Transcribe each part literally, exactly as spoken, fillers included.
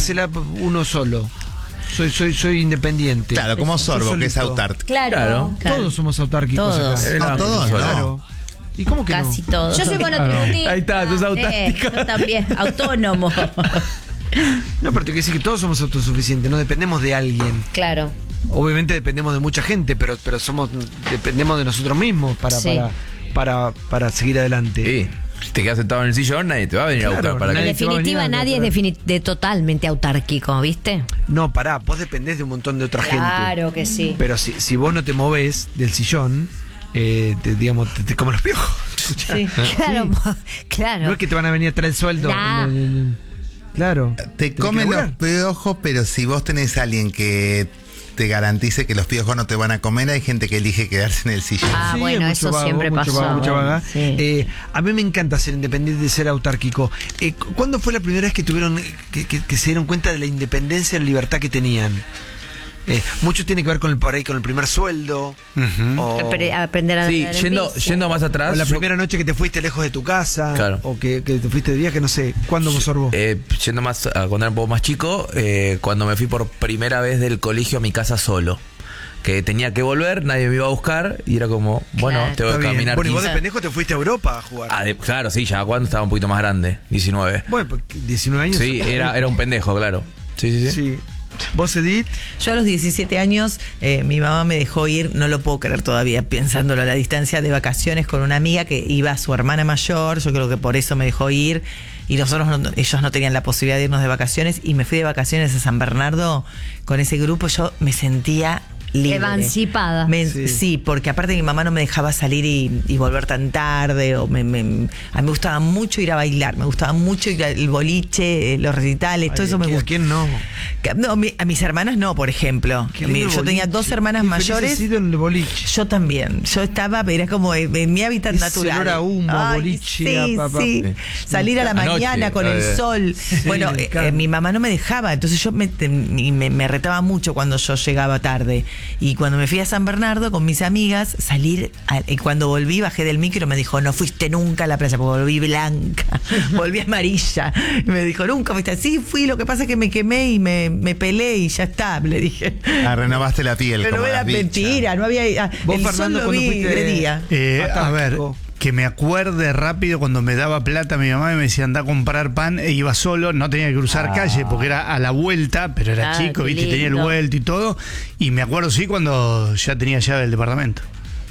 bancársela uno solo. Soy, soy, soy independiente. Claro, como Sorbo, que es autárquico. Claro, claro, claro. Todos somos autárquicos. Todos. Acá. No, todos, claro. ¿Y cómo que Casi no? todos. Yo soy monotributista. Ahí está, sos autárquica. Eh, yo también, autónomo. No, pero te quiero decir que todos somos autosuficientes, no dependemos de alguien. Claro. Obviamente dependemos de mucha gente, pero, pero somos dependemos de nosotros mismos para, Sí. para, para, para seguir adelante. Sí. Si te quedas sentado en el sillón, nadie te va a venir Claro, a buscar para En nadie que... te va a definitiva, venir a nadie es comprar. defini- de totalmente autárquico, ¿viste? No, pará, vos dependés de un montón de otra gente. Claro que sí. Pero si, si vos no te movés del sillón, eh, te, digamos, te, te comen los piojos. Sí. Claro, claro. No es que te van a venir a traer el sueldo. Nah. El- el- claro. Te Tenés comen que los laburar. piojos, pero si vos tenés a alguien que te garantice que los piojos no te van a comer, hay gente que elige quedarse en el sillón. Ah, Sí, bueno, mucho eso vago, siempre mucho pasó. vago, mucha vaga. Sí. Eh, a mí me encanta ser independiente y ser autárquico. Eh, cu- ¿Cuándo fue la primera vez que tuvieron que, que- que se dieron cuenta de la independencia y la libertad que tenían? Eh, mucho tiene que ver con el por ahí con el primer sueldo. o, Apre- Aprender a Sí, andar en yendo, bici. yendo más o atrás... la yo- primera noche que te fuiste lejos de tu casa. Claro. O que, que te fuiste de viaje, no sé. ¿Cuándo vos sorbó? Eh, yendo más a cuando era un poco más chico, eh, cuando me fui por primera vez del colegio a mi casa solo. Que tenía que volver, nadie me iba a buscar y era como, bueno, Claro. tengo Está que bien. caminar Bueno, y vos de quince. pendejo te fuiste a Europa a jugar. Ah, de- claro, sí, ya cuando estaba un poquito más grande, diecinueve. Bueno, porque diecinueve años. Sí, era, era un pendejo, claro. Sí, sí, sí. Sí. ¿Vos, Edith? Yo a los diecisiete años, eh, mi mamá me dejó ir, no lo puedo creer todavía, pensándolo a la distancia, de vacaciones con una amiga que iba a su hermana mayor, yo creo que por eso me dejó ir, y nosotros no- ellos no tenían la posibilidad de irnos de vacaciones, y me fui de vacaciones a San Bernardo con ese grupo, yo me sentía libre. Emancipada. Me- Sí. sí. porque aparte mi mamá no me dejaba salir y, y volver tan tarde, o me, me- a mí me gustaba mucho ir a bailar, me gustaba mucho ir al boliche, eh, los recitales, todo Ay, eso me ¿a quién- gusta. ¿A quién no? Que- No, mi- a mis hermanas no, por ejemplo. Qué Mi- lindo yo tenía boliche. dos hermanas Qué feliz mayores. has sido en el boliche. Yo también. Yo estaba, era como en, en mi hábitat Ese natural. olor a humo, a Ay, boliche, sí, a papá. sí. Sí. Salir a la Anoche, mañana con eh, el sol. bueno, me eh, encanta. eh, mi mamá no me dejaba, entonces yo me, te- y me, me retaba mucho cuando yo llegaba tarde. Y cuando me fui a San Bernardo con mis amigas, salir, a- y cuando volví, bajé del micro, me dijo, no fuiste nunca a la playa, porque volví blanca, volví amarilla. Y me dijo, nunca fuiste así, fui, lo que pasa es que me quemé y me, me pelé y ya está, le dije. Ah, renovaste la piel. Pero como era las bichas. mentira, no había. ah, Vos, el Fernando, sol lo ¿cuándo vi fuiste de día. Eh, a ver, Atáctico. que me acuerde rápido cuando me daba plata mi mamá y me decía anda a comprar pan e iba solo, no tenía que cruzar calle porque era a la vuelta, pero era Ah, chico, qué viste, tenía el lindo. vuelto y todo. Y me acuerdo sí cuando ya tenía llave del departamento.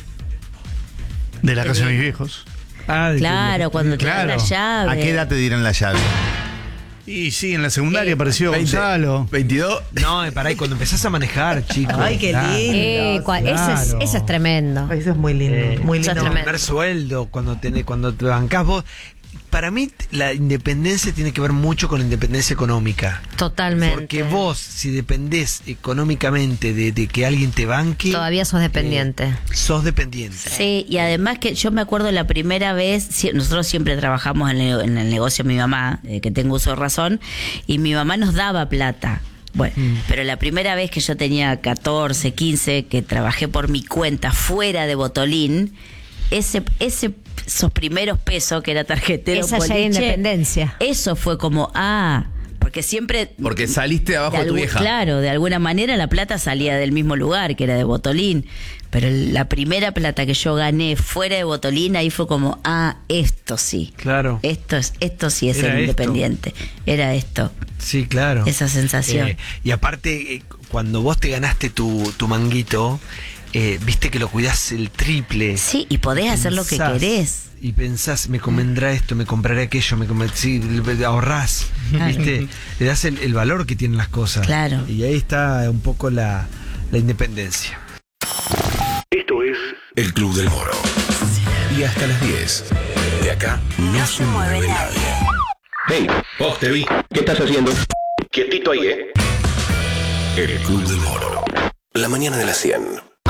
De la casa de mis viejos. Ah, de que- Claro, cuando te dan Claro. la llave. ¿A qué edad te dieron la llave? Y sí, en la secundaria apareció veinte. Gonzalo. veintidós. No, eh, pará, y cuando empezás a manejar, chicos. Ay, qué Claro. lindo. Eh, cua- eso, es, claro. eso es tremendo. Eso es muy lindo, Eh, muy eso es lindo. tremendo. Primer sueldo, cuando, tenés, cuando te bancás vos. Para mí, la independencia tiene que ver mucho con la independencia económica. Totalmente. Porque vos, si dependés económicamente de, de que alguien te banque, Todavía sos dependiente. eh, sos dependiente. Sí, y además que yo me acuerdo la primera vez, si- nosotros siempre trabajamos en el, en el negocio de mi mamá, eh, que tengo uso de razón, y mi mamá nos daba plata. Bueno, Mm. pero la primera vez que yo tenía catorce, quince, que trabajé por mi cuenta fuera de Botolín, ese, ese, esos primeros pesos que era tarjetero, Esa ya boliche, es independencia. eso fue como, ah, porque siempre... Porque saliste de abajo de, tu algún- vieja. Claro, de alguna manera la plata salía del mismo lugar, que era de Botolín. Pero la primera plata que yo gané fuera de Botolín, ahí fue como, ah, esto sí. Claro. Esto es, esto sí es Era ser esto. independiente. Era esto. Sí, claro. Esa sensación. Eh, y aparte, eh, cuando vos te ganaste tu, tu manguito, eh, viste que lo cuidás el triple. Sí, y podés hacer lo que Pensás, querés. Y pensás, me convendrá esto, me compraré aquello, me conven- sí, le- ahorrás, ¿viste? Le das el, el valor que tienen las cosas. Claro. Y ahí está un poco la, la independencia. Esto es El Club del Moro. Y hasta las diez. De acá no, se mueve nadie. Hey, vos te vi. ¿Qué estás haciendo? Quietito ahí, ¿eh? El Club del Moro. La mañana de las cien.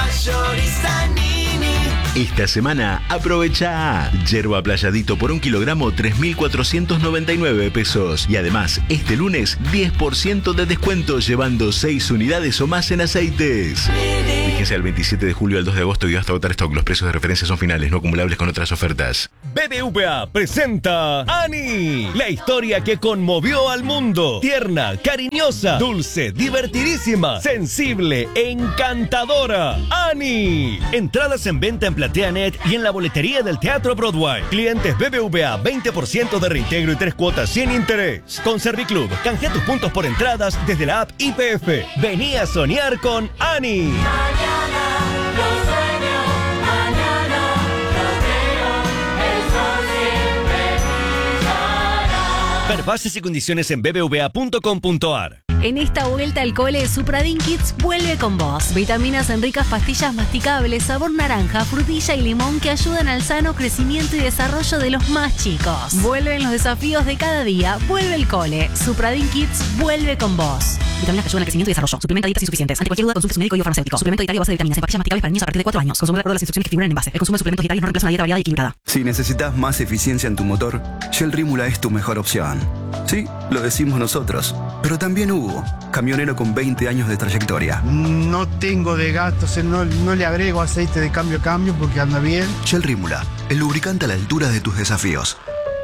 Esta semana aprovecha Yerba Playadito por un kilogramo tres mil cuatrocientos noventa y nueve pesos. Y además, este lunes diez por ciento de descuento llevando seis unidades o más en aceites. Vigencia del veintisiete de julio al dos de agosto y hasta agotar stock. Los precios de referencia son finales, no acumulables con otras ofertas. B B V A presenta Annie, la historia que conmovió al mundo. Tierna, cariñosa, dulce, divertidísima, sensible, encantadora. Annie. Entradas en venta en PlateaNet y en la boletería del Teatro Broadway. Clientes B B V A, veinte por ciento de reintegro y tres cuotas sin interés. Con Serviclub, canjea tus puntos por entradas desde la app I P F. Vení a soñar con Annie. Mañana lo sueño, mañana lo creo, el sol siempre brillará. Ver bases y condiciones en b b v a punto com punto a r. En esta vuelta al cole, Supradin Kids vuelve con vos. Vitaminas en ricas pastillas masticables, sabor naranja, frutilla y limón que ayudan al sano crecimiento y desarrollo de los más chicos. Vuelven los desafíos de cada día. Vuelve el cole. Supradin Kids vuelve con vos. Vitaminas que ayudan al crecimiento y desarrollo. Suplementa dietas insuficientes. Ante cualquier duda, consulte su médico y o farmacéutico. Suplemento dietario a base de vitaminas en pastillas masticables para niños a partir de cuatro años. Consume de acuerdo a las instrucciones que figuran en envase. El consumo de suplementos dietarios no reemplaza una dieta variada y equilibrada. Si necesitas más eficiencia en tu motor, Shell Rímula es tu mejor opción. Sí, lo decimos nosotros, pero también Hugo, camionero con veinte años de trayectoria. No tengo de gastos, no, no le agrego aceite de cambio a cambio porque anda bien. Shell Rímula, el lubricante a la altura de tus desafíos.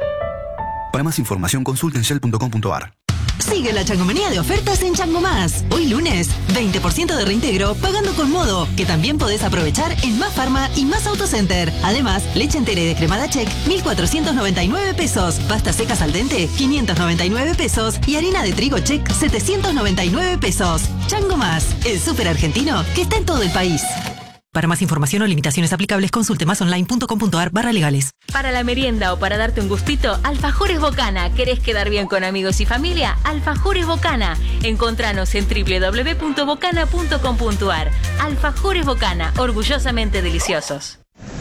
Para más información, consulta en shell punto com punto a r. Sigue la changomanía de ofertas en Chango Más. Hoy lunes, veinte por ciento de reintegro pagando con Modo, que también podés aprovechar en Más Farma y Más Autocenter. Además, leche entera y descremada Check, mil cuatrocientos noventa y nueve pesos. Pastas secas al dente, quinientos noventa y nueve pesos. Y harina de trigo Check, setecientos noventa y nueve pesos. Chango Más, el súper argentino que está en todo el país. Para más información o limitaciones aplicables, consulte másonline punto com punto a r barra legales. Para la merienda o para darte un gustito, Alfajores Bocana. ¿Querés quedar bien con amigos y familia? Alfajores Bocana. Encontranos en w w w punto bocana punto com punto a r. Alfajores Bocana, orgullosamente deliciosos.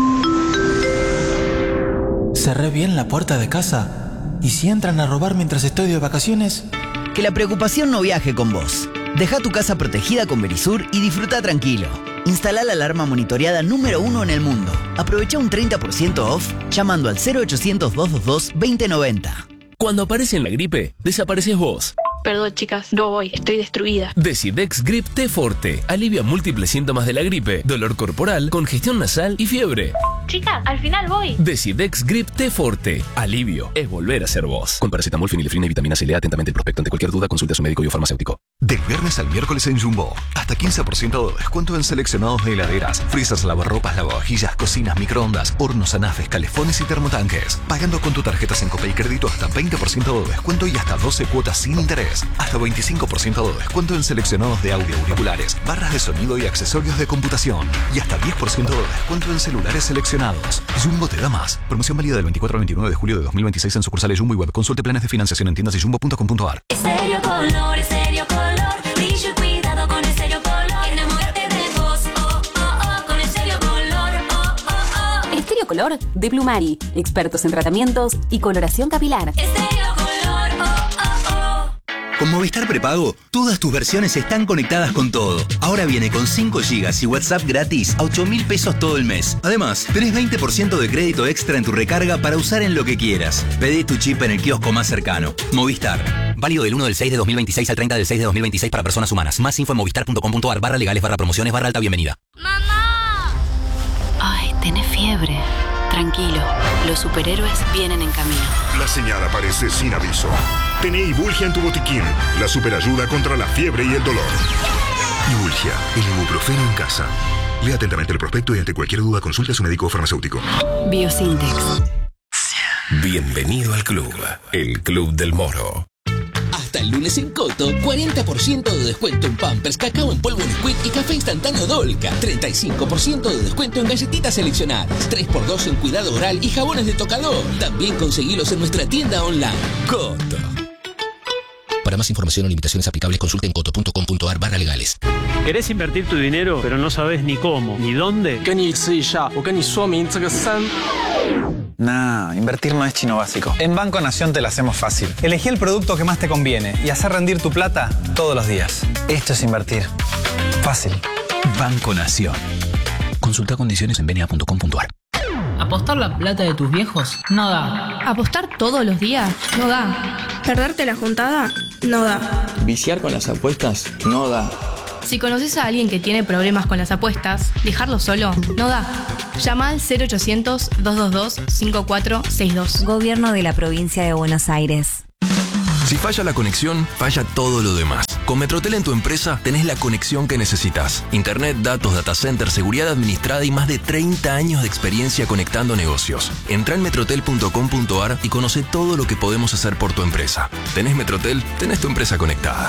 ¿Cerré bien la puerta de casa? ¿Y si entran a robar mientras estoy de vacaciones? Que la preocupación no viaje con vos. Deja tu casa protegida con Verisur y disfruta tranquilo. Instala la alarma monitoreada número uno en el mundo. Aprovecha un treinta por ciento off llamando al cero ochocientos, doscientos veintidós, veinte noventa. Cuando aparece en la gripe, desapareces vos. Perdón, chicas, no voy, estoy destruida. Decidex Grip T Forte alivia múltiples síntomas de la gripe, dolor corporal, congestión nasal y fiebre. Chica, al final voy. Decidex Grip T Forte. Alivio es volver a ser vos. Con paracetamol, fenilefrina y vitamina C. Lea atentamente el prospecto. Ante cualquier duda, consulte a su médico y o farmacéutico. Del viernes al miércoles en Jumbo, hasta quince por ciento de descuento en seleccionados de heladeras, freezers, lavarropas, lavavajillas, cocinas, microondas, hornos, anafes, calefones y termotanques. Pagando con tu tarjetas en Copa y Crédito hasta veinte por ciento de descuento y hasta doce cuotas sin interés. Hasta veinticinco por ciento de descuento en seleccionados de audio, auriculares, barras de sonido y accesorios de computación. Y hasta diez por ciento de descuento en celulares seleccionados. Jumbo te da más. Promoción válida del veinticuatro al veintinueve de julio de dos mil veintiséis en sucursales Jumbo y web. Consulte planes de financiación en tiendas y jumbo punto com punto a r. Estéreo Color, Estéreo Color, brillo y cuidado con Estéreo Color. Enamórate de vos, oh, oh, oh, con Estéreo Color, oh, oh, oh. Estéreo Color de Plumari, expertos en tratamientos y coloración capilar. Estéreo Color, oh, oh, oh. Con Movistar Prepago, todas tus versiones están conectadas con todo. Ahora viene con cinco gigas y WhatsApp gratis a ocho mil pesos todo el mes. Además, tenés veinte por ciento de crédito extra en tu recarga para usar en lo que quieras. Pedí tu chip en el kiosco más cercano. Movistar. Válido del uno del seis de dos mil veintiséis al treinta del seis de dos mil veintiséis para personas humanas. Más info en movistar punto com punto a r barra legales barra promociones barra alta bienvenida. ¡Mamá! Ay, tenés fiebre. Tranquilo, los superhéroes vienen en camino. La señal aparece sin aviso. Tené Ibulgia en tu botiquín, la superayuda contra la fiebre y el dolor. Ibulgia, el ibuprofeno en casa. Lea atentamente el prospecto y ante cualquier duda consulte a su médico o farmacéutico. Biosintex. Bienvenido al club, el Club del Moro. Hasta el lunes en Coto, cuarenta por ciento de descuento en Pampers, cacao en polvo Nesquik y café instantáneo Dolca. treinta y cinco por ciento de descuento en galletitas seleccionadas. tres por dos en cuidado oral y jabones de tocador. También conseguilos en nuestra tienda online. Coto. Para más información o limitaciones aplicables, consulte en coto punto com punto a r barra legales. ¿Querés invertir tu dinero, pero no sabes ni cómo, ni dónde? Nah, invertir no es chino básico. En Banco Nación te lo hacemos fácil. Elegí el producto que más te conviene y hacer rendir tu plata todos los días. Esto es invertir. Fácil. Banco Nación. Consulta condiciones en b n a punto com punto a r. ¿Apostar la plata de tus viejos? No da. ¿Apostar todos los días? No da. ¿Perderte la juntada? No da. ¿Viciar con las apuestas? No da. Si conoces a alguien que tiene problemas con las apuestas, dejarlo solo no da. Llama al cero ochocientos, dos dos dos, cinco cuatro seis dos. Gobierno de la Provincia de Buenos Aires. Si falla la conexión, falla todo lo demás. Con Metrotel en tu empresa tenés la conexión que necesitas. Internet, datos, data center, seguridad administrada y más de treinta años de experiencia conectando negocios. Entrá en metrotel punto com punto ar y conoce todo lo que podemos hacer por tu empresa. ¿Tenés Metrotel? Tenés tu empresa conectada.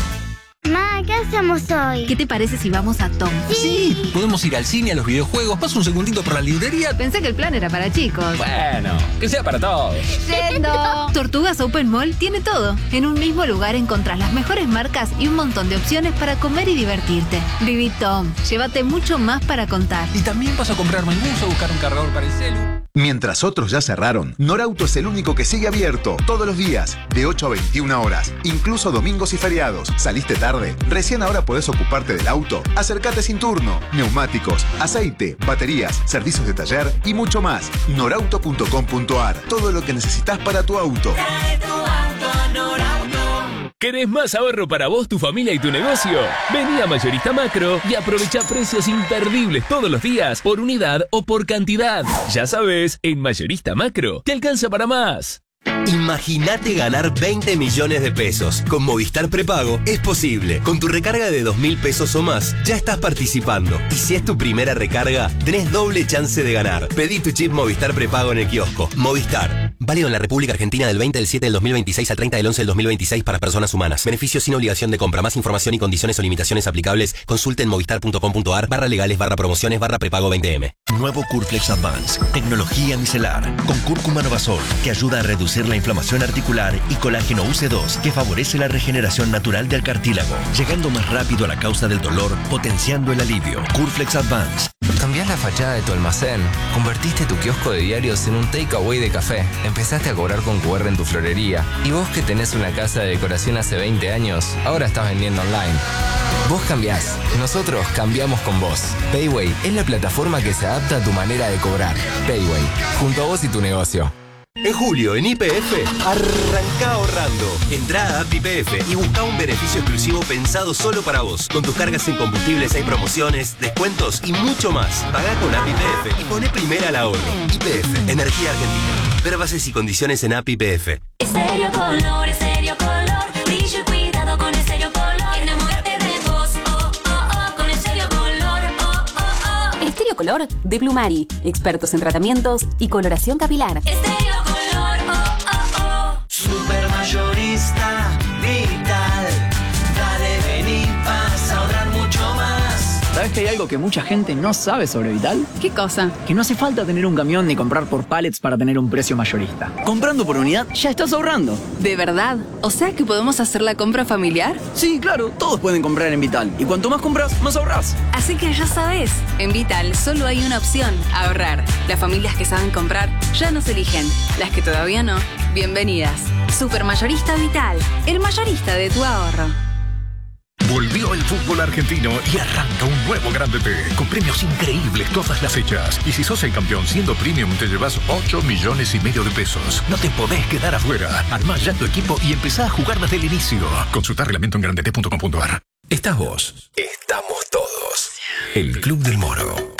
Ma, ¿qué hacemos hoy? ¿Qué te parece si vamos a Tom? Sí. Podemos ir al cine, a los videojuegos. Paso un segundito por la librería. Pensé que el plan era para chicos. Bueno, que sea para todos. Yendo. Tortugas Open Mall tiene todo. En un mismo lugar encontrás las mejores marcas y un montón de opciones para comer y divertirte. Viví Tom. Llévate mucho más para contar. Y también paso a comprarme el bus o buscar un cargador para el celu. Mientras otros ya cerraron, Norauto es el único que sigue abierto todos los días, de ocho a veintiuna horas, incluso domingos y feriados. ¿Saliste tarde? Recién ahora podés ocuparte del auto. Acércate sin turno. Neumáticos, aceite, baterías, servicios de taller y mucho más. norauto punto com punto ar. Todo lo que necesitas para tu auto. Trae tu auto a Norauto. ¿Querés más ahorro para vos, tu familia y tu negocio? Vení a Mayorista Macro y aprovecha precios imperdibles todos los días, por unidad o por cantidad. Ya sabes, en Mayorista Macro te alcanza para más. Imagínate ganar veinte millones de pesos. Con Movistar Prepago es posible. Con tu recarga de dos mil pesos o más, ya estás participando. Y si es tu primera recarga, tenés doble chance de ganar. Pedí tu chip Movistar Prepago en el kiosco. Movistar. Válido en la República Argentina del veinte del siete del dos mil veintiséis al treinta del once del dos mil veintiséis para personas humanas. Beneficios sin obligación de compra. Más información y condiciones o limitaciones aplicables. Consulte en movistar punto com punto ar barra legales barra promociones barra prepago veinte eme. Nuevo Curflex Advance. Tecnología micelar. Con cúrcuma novasol, que ayuda a reducir la inflamación articular, y colágeno U C dos, que favorece la regeneración natural del cartílago, llegando más rápido a la causa del dolor, potenciando el alivio. Curflex Advance. Cambiás la fachada de tu almacén, convertiste tu kiosco de diarios en un takeaway de café, empezaste a cobrar con cu erre en tu florería, y vos que tenés una casa de decoración hace veinte años, ahora estás vendiendo online. Vos cambiás, nosotros cambiamos con vos. Payway es la plataforma que se adapta a tu manera de cobrar. Payway, junto a vos y tu negocio. En julio, en Y P F, arranca ahorrando. Entrá a App Y P F y busca un beneficio exclusivo pensado solo para vos. Con tus cargas en combustibles hay promociones, descuentos y mucho más. Pagá con App Y P F y poné primera al ahorro. Y P F, Energía Argentina. Ver bases y condiciones en App Y P F. Estéreo Color, Estéreo Color. Brillo y cuidado con Estéreo Color. Enamórate de vos, oh, oh, oh, con Estéreo Color, oh, oh, oh. Estéreo Color de Plumari. Expertos en tratamientos y coloración capilar. Estéreo Color, oh, oh, oh. Super mayorista, Vital. Dale, vení, vas a ahorrar mucho más. ¿Sabes que hay algo que mucha gente no sabe sobre Vital? ¿Qué cosa? Que no hace falta tener un camión ni comprar por pallets para tener un precio mayorista. Comprando por unidad ya estás ahorrando. ¿De verdad? ¿O sea que podemos hacer la compra familiar? Sí, claro, todos pueden comprar en Vital. Y cuanto más compras, más ahorrás. Así que ya sabes, en Vital solo hay una opción, ahorrar. Las familias que saben comprar ya nos eligen. Las que todavía no, bienvenidas. Supermayorista Vital, el mayorista de tu ahorro. Volvió el fútbol argentino y arranca un nuevo Grande P, con premios increíbles todas las fechas. Y si sos el campeón siendo premium, te llevas ocho millones y medio de pesos. No te podés quedar afuera. Armá ya tu equipo y empezá a jugar desde el inicio. Consulta reglamento en grande t punto com punto ar. Estás vos. Estamos todos. El Club del Moro.